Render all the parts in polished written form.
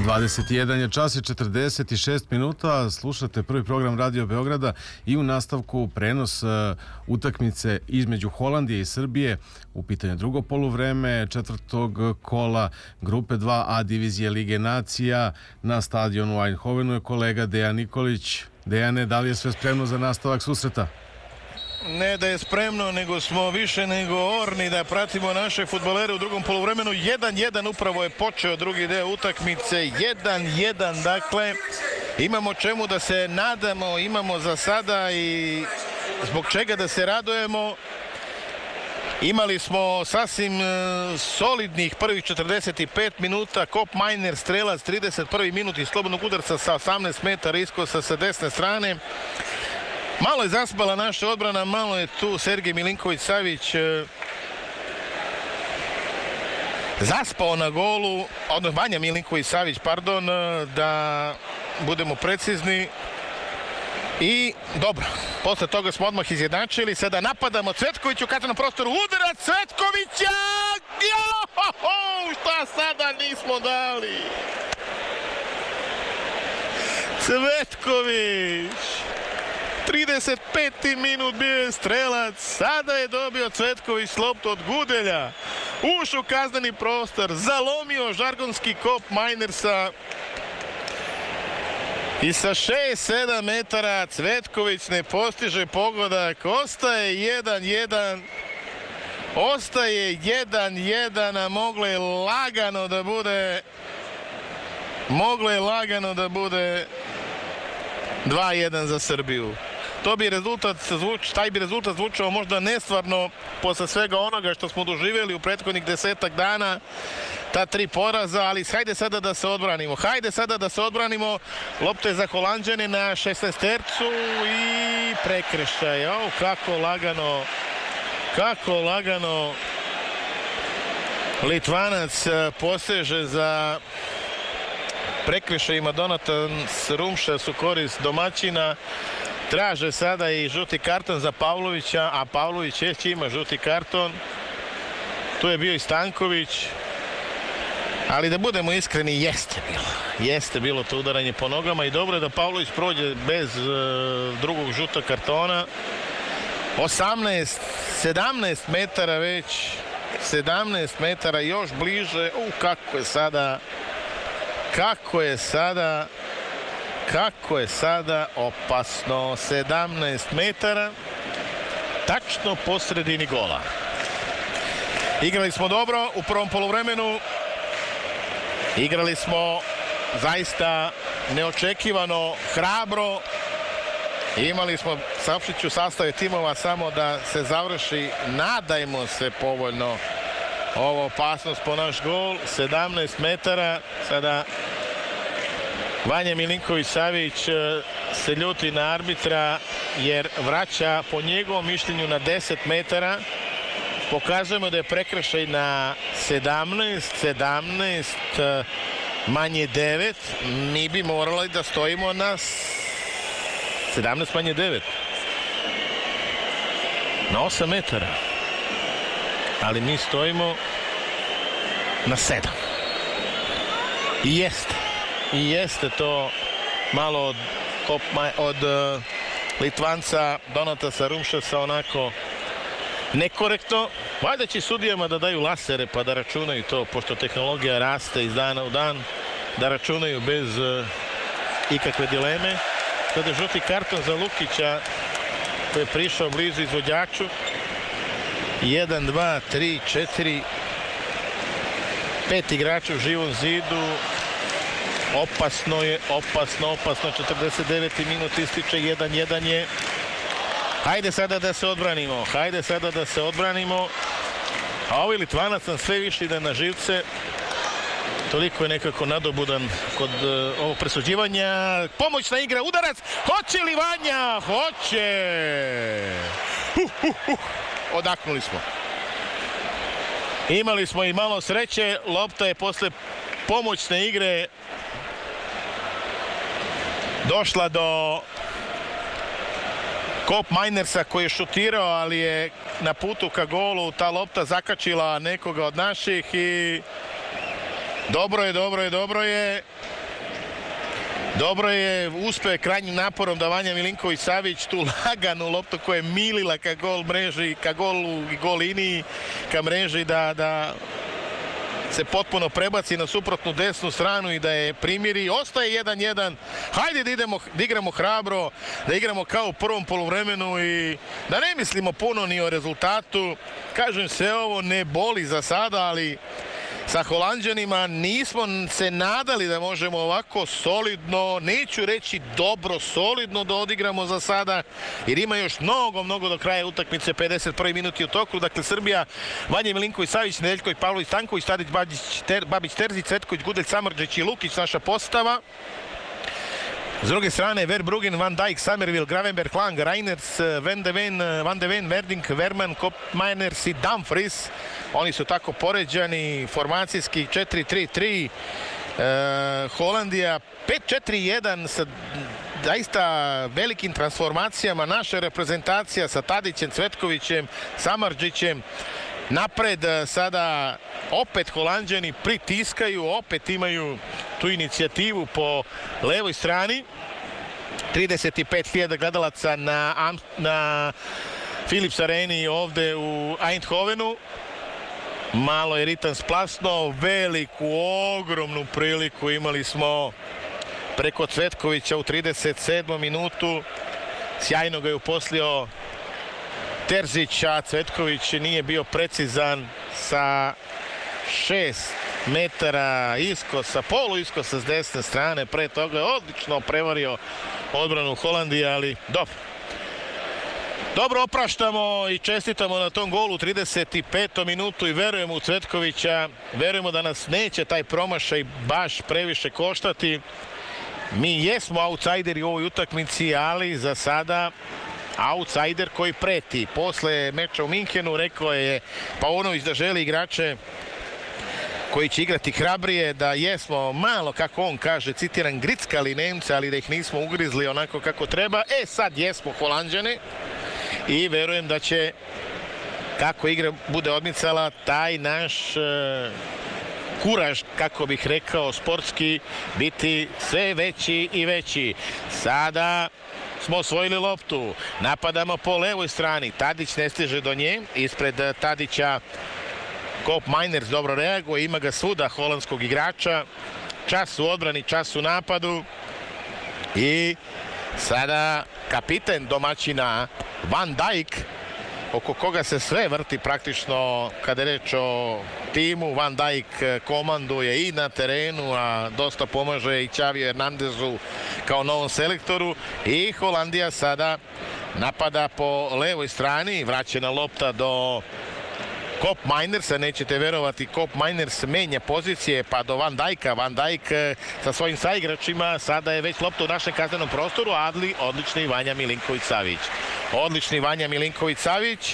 21 je čas i 46 minuta, slušate prvi program Radio Beograda i u nastavku prenos utakmice između Holandije i Srbije, u pitanju drugo poluvreme četvrtog kola grupe 2A divizije Lige nacija. Na stadionu u Eindhovenu je kolega Dejan Nikolić. Dejane, da li je sve spremno za nastavak susreta? Ne da je spremno, nego smo više nego orni da pratimo naše fudbalere u drugom poluvremenu. 1-1 upravo je počeo drugi deo utakmice. 1-1, dakle, imamo čemu da se nadamo, imamo za sada i zbog čega da se radujemo. Imali smo sasvim solidnih prvih 45 minuta. Kop Majner, strelac, 31. minut iz slobodnog udarca sa 18 metara iskosa sa desne strane. Malo je zaspala naša odbrana, malo je tu Sergej Milinković-Savić zaspao na golu, odnosno Vanja Milinković-Savić, pardon, da budemo precizni. I dobro, posle toga smo odmah izjednačili, sada napadamo Cvetković u katranom prostoru, udarac Cvetkovića! Šta sada nismo dali? Cvetković! 35. minut bio je strelac, sada je dobio Cvetković loptu od Gudelja, ušao u kazneni prostor, zalomio žargonski Kop Majnersa i sa 6-7 metara Cvetković ne postiže pogodak, ostaje 1-1, a moglo je lagano da bude 2-1 za Srbiju. Taj bi rezultat zvučao možda nestvarno posle svega onoga što smo doživjeli u prethodnih 10-ak dana, ta 3 poraza, ali hajde sada da se odbranimo. Lopta je za Holanđane na 16-tercu i prekršaj. Kako lagano Litvanac poseže za prekršajima. Donatan Rumšas u korist domaćina. Traže sada i žuti karton za Pavlovića, a Pavlović već ima žuti karton. Tu je bio i Stanković. Ali da budemo iskreni, jeste bilo to udaranje po nogama i dobro je da Pavlović prođe bez drugog žutog kartona. 17 metara već, 17 metara još bliže. Kako je sada opasno. 17 metara, tačno po sredini gola. Igrali smo dobro u prvom poluvremenu. Igrali smo zaista neočekivano, hrabro. Imali smo, saopštit ću sastave timova samo da se završi, nadajmo se, povoljno ovo opasnost po naš gol. 17 metara, sada Vanja Milinković-Savić se ljuti na arbitra jer vraća po njegovom mišljenju na 10 metara. Pokazujemo da je prekršaj na 17 manje 9. Mi bi morali da stojimo na 17 manje 9. Na 8 metara. Ali mi stojimo na 7. I jeste to malo od Litvanca Donatasa Rumšasa onako nekorektno. Valjda će sudijama da daju lasere pa da računaju to, pošto tehnologija raste iz dana u dan, da računaju bez ikakve dileme. Sada je žuti karton za Lukića koji je prišao blizu izvođaču. 1, 2, 3, 4, 5 igrača u živom zidu. Opasno je, opasno. 49. minut ističe, 1-1 je. Hajde sada da se odbranimo. A ovaj Litvanac nam sve više ide na živce. Toliko je nekako nadobudan kod ovog presuđivanja. Pomoćna igra, udarac. Hoće li Vanja? Hoće! Odaknuli smo. Imali smo i malo sreće. Lopta je posle pomoćne igre došla do Kop Majnersa koji je šutirao, ali je na putu ka golu ta lopta zakačila nekoga od naših i dobro je. Dobro je uspeo krajnjim naporom da Vanja Milinković-Savić tu laganu loptu koja je milila ka gol mreži, ka golu i gol liniji, ka mreži da se potpuno prebaci na suprotnu desnu stranu i da je primiri. Ostaje 1-1. Hajde da igramo hrabro, da igramo kao u prvom poluvremenu i da ne mislimo puno ni o rezultatu. Kažem, sve ovo ne boli za sada, ali sa Holanđanima nismo se nadali da možemo ovako solidno, neću reći dobro, solidno da odigramo za sada, jer ima još mnogo do kraja utakmice, 51 minuti u toku. Dakle, Srbija, Vanja Milinković-Savić, Nedeljković, Pavlović, Stanković, Tadić, Babić, Terzić, Cvetković, Gudelj, Samardžić i Lukić, naša postava. S druge strane, Verbruggen, Van Dijk, Summerville, Gravenberg, Lang, Reiners, Van de Ven, Verdink, Verman, Koopmeiners i Dumfries. Oni su tako poređani, formacijski 4-3-3. Holandija 5-4-1 sa zaista velikim transformacijama. Naša reprezentacija sa Tadićem, Cvetkovićem, Samardžićem. Napred sada opet Holanđani pritiskaju, opet imaju tu inicijativu po levoj strani. 35.000 gledalaca na Philips Areni ovde u Eindhovenu. Malo je ritam splasno, veliku, ogromnu priliku imali smo preko Cvetkovića u 37. minutu. Sjajno ga je uposlio Terzić, a Cvetković nije bio precizan sa 6 metara iskosa, poluiskosa s desne strane. Pre toga je odlično prevario odbranu Holandije, ali dobro opraštamo i čestitamo na tom golu u 35. minutu i verujemo u Cvetkovića, verujemo da nas neće taj promašaj baš previše koštati. Mi jesmo outsideri u ovoj utakmici, ali za sada outsider koji preti. Posle meča u Minhenu rekao je Paunović da želi igrače koji će igrati hrabrije, da jesmo malo, kako on kaže, citiram, grickali Nemce, ali da ih nismo ugrizli onako kako treba. Sad jesmo Holanđane i verujem da će, kako igra bude odmicala, taj naš kuraž, kako bih rekao, sportski, biti sve veći i veći. Sada smo osvojili loptu, napadamo po levoj strani, Tadić ne stiže do nje, ispred Tadića Koopmeiners dobro reaguje, ima ga svuda holandskog igrača, čas u odbrani, čas u napadu i sada kapiten domaćina Van Dijk, oko koga se sve vrti praktično kada je reč o timu. Van Dijk komanduje i na terenu, a dosta pomaže i Xaviju Hernandezu kao novom selektoru. I Holandija sada napada po levoj strani, vraćena lopta do Koopmeinersa, nećete verovati, Koopmeiners menja pozicije pa do Van Dijka. Van Dijk sa svojim saigračima, sada je već lopta u našem kaznenom prostoru, ali odlični Vanja Milinković-Savić. Odlični Vanja Milinković-Savić.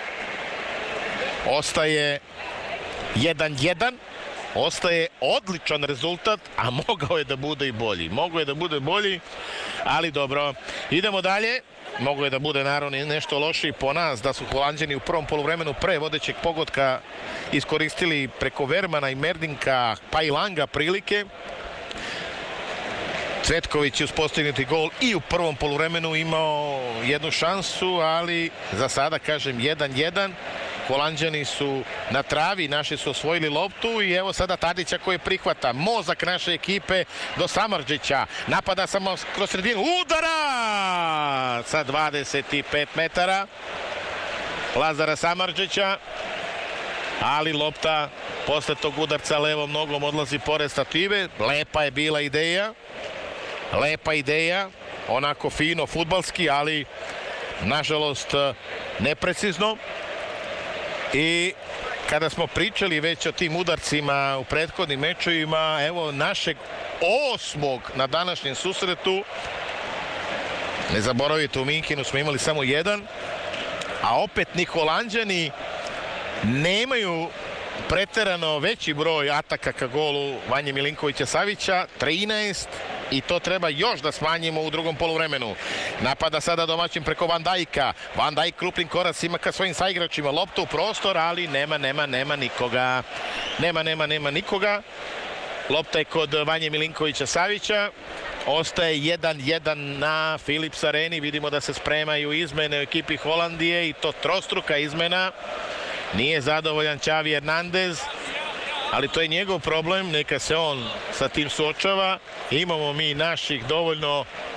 Ostaje 1-1. Ostaje odličan rezultat, a mogao je da bude i bolji. Mogao je da bude bolji, ali dobro. Idemo dalje. Mogu je da bude naravno nešto lošiji po nas, da su Holanđani u prvom poluvremenu pre vodećeg pogotka iskoristili preko Vermana i Merdinka pa i Langa prilike. Cvetković je uz postignuti gol i u prvom poluvremenu imao jednu šansu, ali za sada, kažem, 1-1. Holanđani su na travi, naši su osvojili loptu i evo sada Tadića koji prihvata. Mozak naše ekipe do Samardžića. Napada samo kroz sredinu. Udara! Sa 25 metara. Lazara Samardžića. Ali lopta posle tog udarca levom nogom odlazi pored stative. Lepa je bila ideja. Lepa ideja. Onako fino, fudbalski, ali nažalost neprecizno. I kada smo pričali već o tim udarcima u prethodnim mečevima, evo našeg 8. na današnjem susretu. Ne zaboravite, u Minhenu smo imali samo 1, a opet ni Holanđani nemaju preterano veći broj ataka ka golu Vanje Milinkovića-Savića, 13, i to treba još da smanjimo u drugom poluvremenu. Napada sada domaćin preko Van Dijka. Van Dijk krupnim koracima ka svojim saigračima. Lopta u prostor, ali nema nikoga. Nema nikoga. Lopta je kod Vanje Milinkovića-Savića. Ostaje 1-1 na Philips Areni. Vidimo da se spremaju izmene u ekipi Holandije i to trostruka izmena. Nije zadovoljan Xavi Hernandez, ali to je njegov problem, neka se on sa tim suočava. Imamo mi naših dovoljno